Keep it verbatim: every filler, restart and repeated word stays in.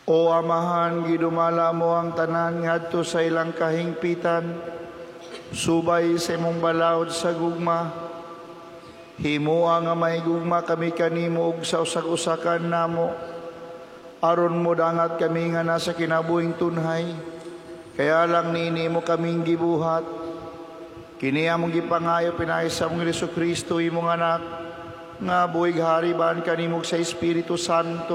O Amahan, gidumala mo ang tanan ngadto sa ilang kahingpitan, subay sa imong balaod sa gugma. Himoa nga may gugma kami kanimo ug sa usag-usakan namo, aron mo dangat kami nga nasa kinabuhing tunhay. Kaya lang niini mo kaming gibuhat. Kini among gipangayo pinay sa among Jesu Kristo imong anak, nga buhig hari ban kanimog sa Espiritu Santo,